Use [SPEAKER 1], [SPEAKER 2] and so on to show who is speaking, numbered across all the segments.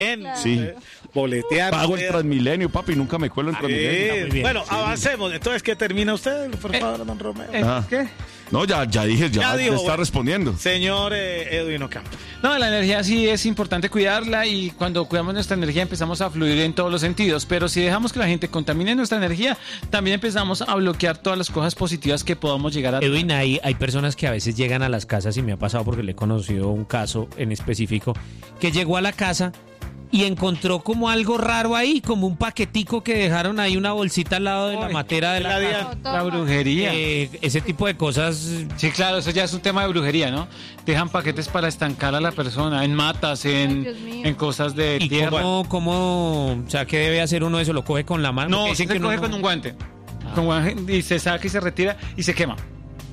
[SPEAKER 1] Sí.
[SPEAKER 2] Boletear.
[SPEAKER 1] Pago el Transmilenio, papi, nunca me cuelo en Transmilenio.
[SPEAKER 2] Bueno, avancemos. Entonces, ¿qué termina usted, por favor, don Romeo?
[SPEAKER 1] ¿Qué? No, ya dije, ya
[SPEAKER 2] dijo,
[SPEAKER 1] está respondiendo.
[SPEAKER 2] Señor Edwin Ocampo.
[SPEAKER 3] No, la energía sí es importante cuidarla y cuando cuidamos nuestra energía empezamos a fluir en todos los sentidos, pero si dejamos que la gente contamine nuestra energía, también empezamos a bloquear todas las cosas positivas que podamos llegar a tener.
[SPEAKER 4] Edwin, hay personas que a veces llegan a las casas y me ha pasado porque le he conocido un caso en específico que llegó a la casa y encontró como algo raro ahí, como un paquetico que dejaron ahí, una bolsita al lado de la matera de la casa.
[SPEAKER 3] La brujería.
[SPEAKER 4] Ese tipo de cosas.
[SPEAKER 3] Sí, claro, eso ya es un tema de brujería, ¿no? Dejan paquetes para estancar a la persona, en matas, en cosas de
[SPEAKER 4] ¿Y
[SPEAKER 3] tierra.
[SPEAKER 4] cómo, o sea, qué debe hacer uno de eso? ¿Lo coge con la mano?
[SPEAKER 3] No,
[SPEAKER 4] Porque dicen
[SPEAKER 3] se
[SPEAKER 4] que
[SPEAKER 3] coge con un guante. Con guante y se saca y se retira y se quema.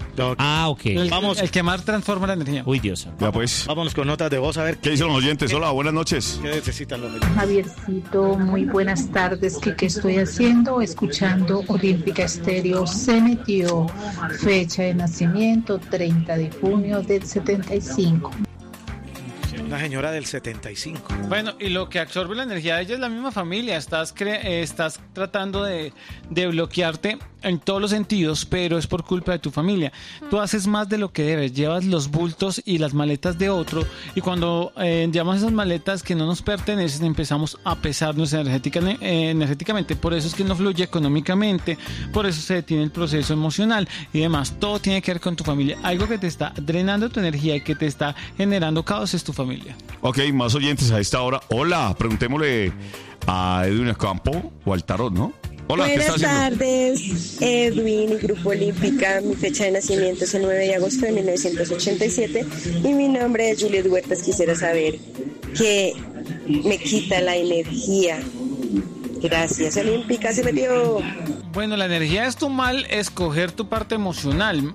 [SPEAKER 4] Ok.
[SPEAKER 3] El quemar transforma la energía.
[SPEAKER 4] Uy, Dios.
[SPEAKER 1] Ya pues.
[SPEAKER 2] Vámonos con notas de voz a ver
[SPEAKER 1] ¿Qué dicen los oyentes? Hola, buenas noches.
[SPEAKER 2] qué necesitan los oyentes.
[SPEAKER 5] Javiercito, muy buenas tardes. ¿Qué estoy haciendo? Escuchando Olímpica Estéreo. Se metió fecha de nacimiento 30 de junio del 75.
[SPEAKER 2] Una señora del 75.
[SPEAKER 3] Bueno, y lo que absorbe la energía de ella es la misma familia. Estás tratando de bloquearte en todos los sentidos, pero es por culpa de tu familia. Tú haces más de lo que debes, llevas los bultos y las maletas de otro, y cuando llevamos esas maletas que no nos pertenecen, empezamos a pesarnos energéticamente. Por eso es que no fluye económicamente, por eso se detiene el proceso emocional y demás. Todo tiene que ver con tu familia. Algo que te está drenando tu energía y que te está generando caos es tu familia.
[SPEAKER 1] Ok, más oyentes a esta hora. Hola, preguntémosle a Edwin Ocampo o al tarot, ¿no? Hola, ¿qué
[SPEAKER 6] Buenas
[SPEAKER 1] está haciendo?
[SPEAKER 6] tardes, Edwin y Grupo Olímpica. Mi fecha de nacimiento es el 9 de agosto de 1987 y mi nombre es Juliet Huertas. Quisiera saber qué me quita la energía. Gracias, Olímpica, se metió.
[SPEAKER 3] Bueno, la energía es tu mal escoger tu parte emocional.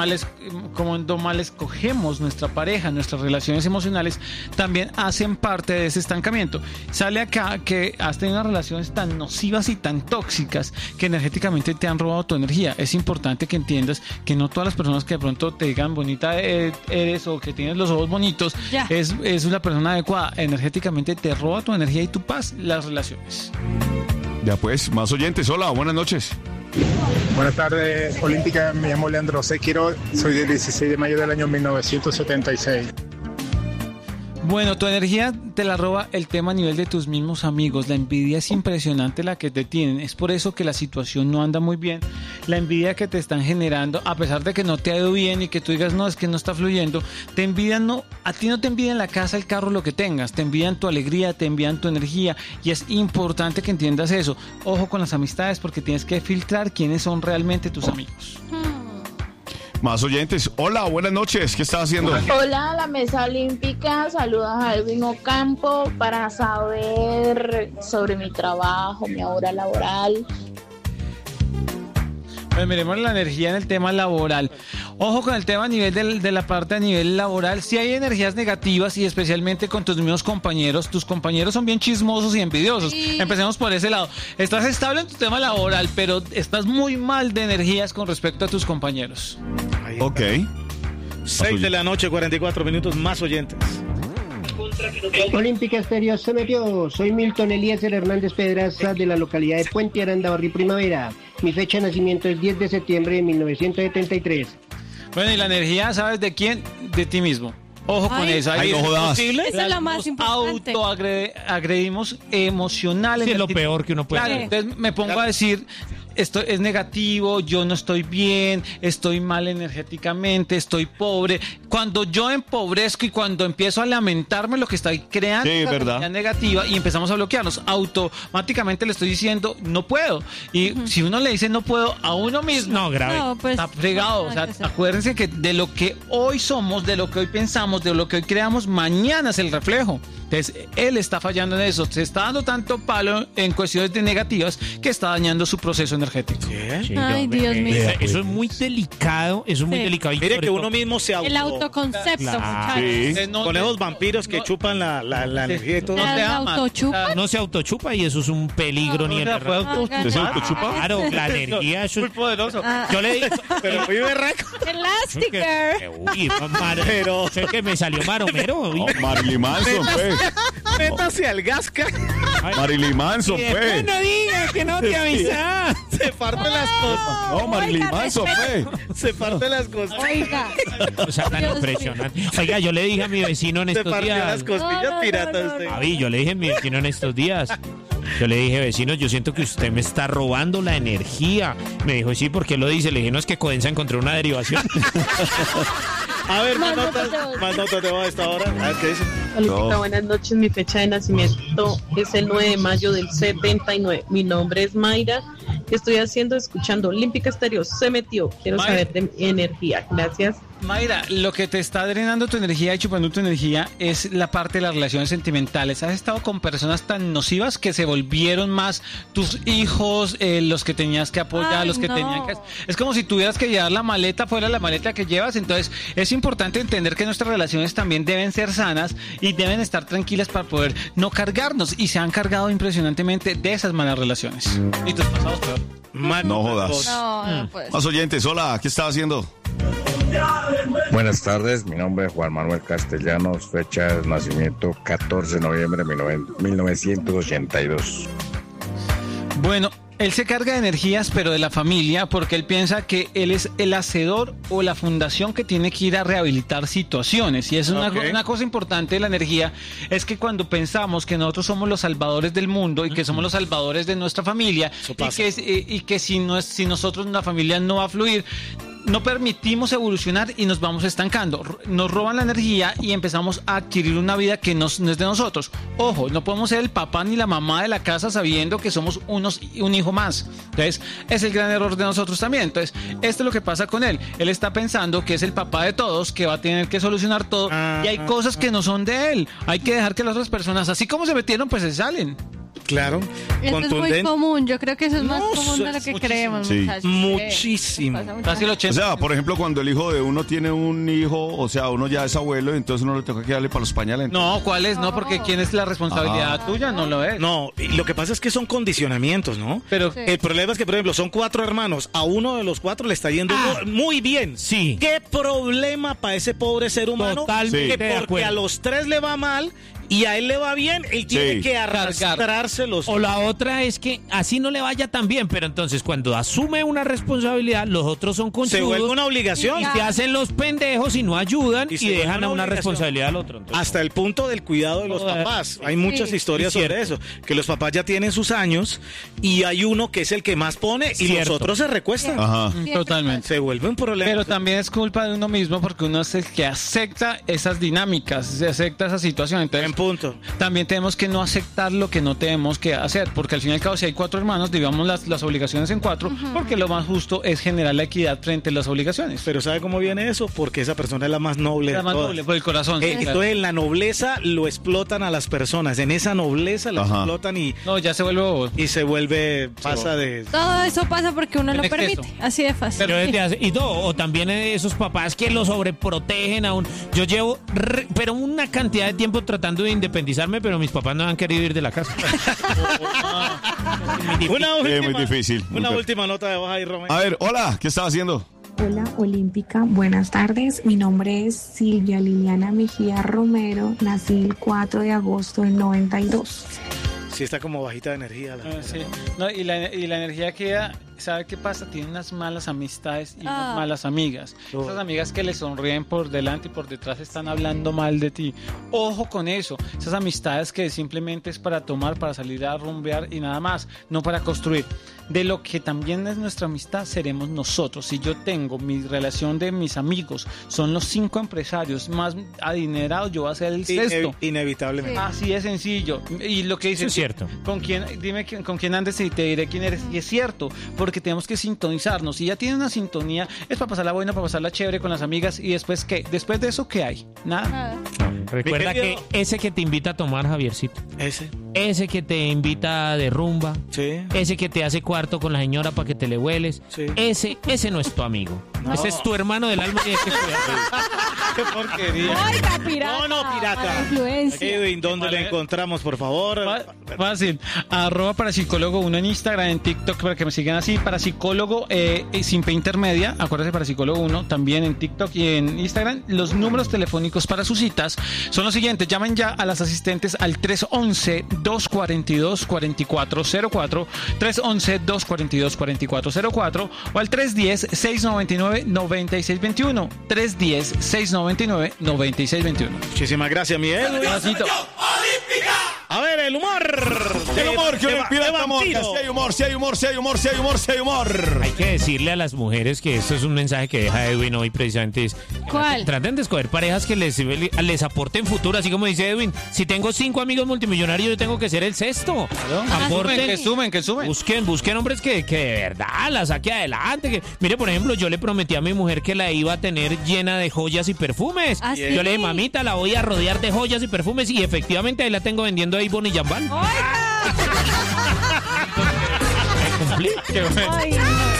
[SPEAKER 3] Cuando mal escogemos nuestra pareja, nuestras relaciones emocionales, también hacen parte de ese estancamiento. Sale acá que has tenido unas relaciones tan nocivas y tan tóxicas que energéticamente te han robado tu energía. Es importante que entiendas que no todas las personas que de pronto te digan bonita eres o que tienes los ojos bonitos es una persona adecuada. Energéticamente te roba tu energía y tu paz las relaciones.
[SPEAKER 1] Ya pues, más oyentes. Hola, buenas noches.
[SPEAKER 7] Buenas tardes, Olímpica. Me llamo Leandro Sequiro. Soy del 16 de mayo del año 1976.
[SPEAKER 3] Bueno, tu energía te la roba el tema a nivel de tus mismos amigos. La envidia es impresionante la que te tienen. Es por eso que la situación no anda muy bien. La envidia que te están generando, a pesar de que no te ha ido bien y que tú digas, no, es que no está fluyendo, te envidian, no, a ti no te envidian la casa, el carro, lo que tengas. Te envidian tu alegría, te envidian tu energía. Y es importante que entiendas eso. Ojo con las amistades porque tienes que filtrar quiénes son realmente tus amigos.
[SPEAKER 1] Más oyentes. Hola, buenas noches. ¿Qué estás haciendo?
[SPEAKER 8] Hola, la mesa olímpica. Saludos a Edwin Ocampo para saber sobre mi trabajo, mi hora laboral.
[SPEAKER 3] Pues miremos la energía en el tema laboral. Ojo con el tema a nivel de la parte a nivel laboral. Si hay energías negativas y especialmente con tus mismos compañeros, tus compañeros son bien chismosos y envidiosos. Sí. Empecemos por ese lado. Estás estable en tu tema laboral, pero estás muy mal de energías con respecto a tus compañeros.
[SPEAKER 1] Ok.
[SPEAKER 2] 6 de la noche, 44 minutos, más oyentes.
[SPEAKER 9] Olímpica Estéreo se metió. Soy Milton Eliezer Hernández Pedraza de la localidad de Puente Aranda, Barrio Primavera. Mi fecha de nacimiento es 10 de septiembre de 1973.
[SPEAKER 3] Bueno, y la energía, ¿sabes de quién? De ti mismo. Ojo con eso.
[SPEAKER 1] Ahí no jodas.
[SPEAKER 10] Eso es lo más importante.
[SPEAKER 3] Autoagredimos emocionalmente.
[SPEAKER 4] Sí, es lo peor que uno puede hacer.
[SPEAKER 3] Entonces me pongo a decir, esto es negativo, yo no estoy bien, estoy mal energéticamente, estoy pobre. Cuando yo empobrezco y cuando empiezo a lamentarme, lo que estoy creando es una energía negativa y empezamos a bloquearnos. Automáticamente le estoy diciendo, no puedo. Y si uno le dice no puedo a uno mismo,
[SPEAKER 4] no, grave.
[SPEAKER 10] No, pues,
[SPEAKER 3] está fregado. O sea, acuérdense que de lo que hoy somos, de lo que hoy pensamos, de lo que hoy creamos, mañana es el reflejo. Entonces, él está fallando en eso. Se está dando tanto palo en cuestiones de negativas que está dañando su proceso energético.
[SPEAKER 10] Sí, ay, Dios mío.
[SPEAKER 4] Eso es muy delicado. Eso es muy delicado. Y
[SPEAKER 2] mire que uno mismo se
[SPEAKER 10] el autoconcepto, muchachos.
[SPEAKER 1] Sí.
[SPEAKER 2] Con esos vampiros que chupan la energía y todo.
[SPEAKER 4] No se autochupa y eso es un peligro ni el
[SPEAKER 1] ¿Se autochupa?
[SPEAKER 4] Claro, la energía es
[SPEAKER 3] muy poderoso.
[SPEAKER 4] Yo le digo,
[SPEAKER 2] pero muy berraco.
[SPEAKER 10] Elastigirl.
[SPEAKER 4] Uy, pero es que me salió maromero.
[SPEAKER 1] Marilyn Manson, pues.
[SPEAKER 2] Métase al Gasca.
[SPEAKER 1] Marilyn Manson, pues.
[SPEAKER 4] No digas que no te avisas.
[SPEAKER 2] Se parte las cosas.
[SPEAKER 1] No, Marilyn Manson, pues.
[SPEAKER 2] Se parte las cosas.
[SPEAKER 10] Oiga.
[SPEAKER 4] O sea, tan impresionante. Oiga, yo le dije a mi vecino en
[SPEAKER 2] Se
[SPEAKER 4] estos
[SPEAKER 2] partió
[SPEAKER 4] días.
[SPEAKER 2] las costillas piratas usted.
[SPEAKER 4] Javi, yo le dije a mi vecino en estos días. Yo le dije, vecino, yo siento que usted me está robando la energía. Me dijo, sí, ¿por qué lo dice? Le dije, no, es que Codensa encontró una derivación.
[SPEAKER 2] A ver, más notas de voz a esta hora. A ver qué dice.
[SPEAKER 11] Olímpica, buenas noches. Mi fecha de nacimiento es el 9 de mayo del 79. Mi nombre es Mayra. ¿Qué estoy haciendo? Escuchando Olímpica Estéreo. Se metió. Quiero saber de energía. Gracias.
[SPEAKER 3] Mayra, lo que te está drenando tu energía y chupando tu energía es la parte de las relaciones sentimentales. Has estado con personas tan nocivas que se volvieron más tus hijos, los que tenías que apoyar,
[SPEAKER 10] Ay,
[SPEAKER 3] los que
[SPEAKER 10] no.
[SPEAKER 3] tenían que... Es como si tuvieras que llevar la maleta fuera de la maleta que llevas. Entonces es importante entender que nuestras relaciones también deben ser sanas y deben estar tranquilas para poder no cargarnos. Y se han cargado impresionantemente de esas malas relaciones. Y tus pasados peor.
[SPEAKER 1] No jodas.
[SPEAKER 10] No puede ser.
[SPEAKER 1] Más oyentes, hola, ¿qué estás haciendo?
[SPEAKER 12] Buenas tardes, mi nombre es Juan Manuel Castellanos, fecha de nacimiento 14 de noviembre de 1982.
[SPEAKER 3] Bueno, él se carga de energías, pero de la familia, porque él piensa que él es el hacedor o la fundación que tiene que ir a rehabilitar situaciones. Y es una cosa importante de la energía, es que cuando pensamos que nosotros somos los salvadores del mundo y que somos los salvadores de nuestra familia, y que si nosotros, la familia no va a fluir, no permitimos evolucionar y nos vamos estancando. Nos roban la energía y empezamos a adquirir una vida que no es de nosotros. Ojo, no podemos ser el papá ni la mamá de la casa sabiendo que somos un hijo más. Entonces, es el gran error de nosotros también. Entonces, esto es lo que pasa con él. Él está pensando que es el papá de todos, que va a tener que solucionar todo. Y hay cosas que no son de él. Hay que dejar que las otras personas, así como se metieron, pues se salen.
[SPEAKER 2] Claro.
[SPEAKER 10] Esto es muy común, yo creo que eso es más común de lo que creemos,
[SPEAKER 1] Sí.
[SPEAKER 10] muchachos.
[SPEAKER 2] Muchísimo.
[SPEAKER 3] Casi el 80%.
[SPEAKER 1] O sea, por ejemplo, cuando el hijo de uno tiene un hijo, o sea, uno ya es abuelo, entonces uno le toca que darle para los pañales.
[SPEAKER 3] No, ¿cuál es? No, porque ¿quién es la responsabilidad tuya? No lo es.
[SPEAKER 2] No, y lo que pasa es que son condicionamientos, ¿no?
[SPEAKER 3] Pero
[SPEAKER 2] el problema es que, por ejemplo, son 4 hermanos. A uno de los 4 le está yendo muy bien.
[SPEAKER 4] Sí.
[SPEAKER 2] ¿Qué problema para ese pobre ser humano?
[SPEAKER 4] Totalmente
[SPEAKER 2] Que
[SPEAKER 4] de
[SPEAKER 2] porque
[SPEAKER 4] acuerdo.
[SPEAKER 2] a los 3 le va mal y a él le va bien, él tiene que arrastrárselos.
[SPEAKER 4] O la otra es que así no le vaya tan bien, pero entonces cuando asume una responsabilidad, los otros son conchudos.
[SPEAKER 2] Se vuelve una obligación.
[SPEAKER 4] Y se hacen los pendejos y no ayudan y
[SPEAKER 2] se
[SPEAKER 4] dejan
[SPEAKER 2] vuelve
[SPEAKER 4] a una
[SPEAKER 2] obligación.
[SPEAKER 4] responsabilidad al otro. Entonces,
[SPEAKER 2] Hasta el punto del cuidado de los papás. Hay muchas historias
[SPEAKER 4] es
[SPEAKER 2] sobre eso. Que los papás ya tienen sus años y hay uno que es el que más pone y los otros se recuestan.
[SPEAKER 1] Ajá.
[SPEAKER 3] Totalmente.
[SPEAKER 2] Se vuelve un problema.
[SPEAKER 3] Pero también es culpa de uno mismo porque uno es el que acepta esas dinámicas, se acepta esa situación. Entonces,
[SPEAKER 2] punto.
[SPEAKER 3] También tenemos que no aceptar lo que no tenemos que hacer, porque al fin y al cabo, si hay 4 hermanos, dividamos las obligaciones en 4, porque lo más justo es generar la equidad frente a las obligaciones.
[SPEAKER 2] Pero ¿sabe cómo viene eso? Porque esa persona es la más noble.
[SPEAKER 3] La
[SPEAKER 2] de
[SPEAKER 3] más
[SPEAKER 2] todas.
[SPEAKER 3] noble, por el corazón. sí, claro.
[SPEAKER 2] Entonces, en la nobleza lo explotan a las personas. En esa nobleza las explotan y.
[SPEAKER 3] No, ya se vuelve bobo.
[SPEAKER 2] Y se vuelve. Pasa de.
[SPEAKER 10] Todo eso pasa porque uno
[SPEAKER 3] En
[SPEAKER 10] lo
[SPEAKER 3] exceso.
[SPEAKER 10] permite. Así de fácil.
[SPEAKER 4] o también esos papás que lo sobreprotegen aún. Yo llevo pero una cantidad de tiempo tratando de independizarme, pero mis papás no han querido ir de la casa.
[SPEAKER 1] Muy difícil.
[SPEAKER 2] Una última nota de voz ahí, Romeo.
[SPEAKER 1] A ver, hola, ¿qué estás haciendo?
[SPEAKER 13] Hola Olímpica, buenas tardes. Mi nombre es Silvia Liliana Mejía Romero, nací el 4 de agosto del 92.
[SPEAKER 2] Sí, está como bajita de energía.
[SPEAKER 3] Sí. No, y la energía queda, ¿sabe qué pasa? Tiene unas malas amistades y unas malas amigas. Esas amigas que le sonríen por delante y por detrás están hablando mal de ti. Ojo con eso. Esas amistades que simplemente es para tomar, para salir a rumbear y nada más, no para construir. De lo que también es nuestra amistad seremos nosotros. Si yo tengo mi relación de mis amigos, son los 5 empresarios más adinerados, yo voy a ser el sexto.
[SPEAKER 2] Inevitablemente.
[SPEAKER 3] Así de sencillo. Y lo que dice,
[SPEAKER 4] es cierto.
[SPEAKER 3] Dime con quién andes y te diré quién eres. Y es cierto, porque tenemos que sintonizarnos. Si ya tiene una sintonía, es para pasarla buena, para pasarla chévere con las amigas. Y después, ¿qué? Después de eso, ¿qué hay? Nada.
[SPEAKER 4] Recuerda que ese que te invita a tomar, Javiercito,
[SPEAKER 2] ese
[SPEAKER 4] ese que te invita de rumba,
[SPEAKER 2] Sí.
[SPEAKER 4] ese que te hace cuarto con la señora para que te le hueles,
[SPEAKER 2] Sí.
[SPEAKER 4] ese no es tu amigo.
[SPEAKER 2] No.
[SPEAKER 4] Ese es tu hermano del alma y hay que cuidarlo.
[SPEAKER 2] ¡Qué porquería!
[SPEAKER 10] Oiga, pirata.
[SPEAKER 2] No, pirata.
[SPEAKER 10] Mala influencia.
[SPEAKER 2] Edwin, ¿dónde le encontramos, por favor?
[SPEAKER 3] Fácil. @parapsicólogo 1 en Instagram, en TikTok, para que me sigan así. Parapsicólogo sin P intermedia. Acuérdate, Parapsicólogo 1 también en TikTok y en Instagram. Los números telefónicos para sus citas son los siguientes. Llamen ya a las asistentes al 311-242-4404, 311-242-4404 o al 310-699-9621, 310-699-9621.
[SPEAKER 2] Muchísimas gracias, mi Edwin. A ver, el humor.
[SPEAKER 1] El humor que
[SPEAKER 2] de
[SPEAKER 1] hoy pirata
[SPEAKER 2] vampiro.
[SPEAKER 1] Mosca. Si hay humor, si hay humor, si hay humor, si hay humor, si hay humor.
[SPEAKER 4] Hay que decirle a las mujeres que esto es un mensaje que deja Edwin hoy precisamente.
[SPEAKER 10] ¿Cuál?
[SPEAKER 4] Traten de escoger parejas que les aporten futuro, así como dice Edwin. Si tengo 5 amigos multimillonarios, yo tengo que ser el sexto. Aporten.
[SPEAKER 3] Que sumen.
[SPEAKER 4] Busquen hombres que de verdad la saque adelante. Mire, por ejemplo, yo le prometí a mi mujer que la iba a tener llena de joyas y perfumes.
[SPEAKER 10] ¿Ah, sí?
[SPEAKER 4] Yo le dije, mamita, la voy a rodear de joyas y perfumes, y efectivamente ahí la tengo vendiendo Avon y Jambal.
[SPEAKER 10] Oiga.
[SPEAKER 4] Cumplí.
[SPEAKER 3] Qué bueno.
[SPEAKER 10] Ay, no.